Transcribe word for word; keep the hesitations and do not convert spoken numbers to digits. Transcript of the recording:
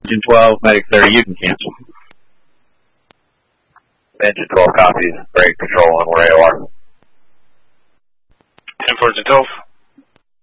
Engine twelve, Medic thirty, you can cancel. Engine twelve copies, break control on where you are. ten four, Engine twelve.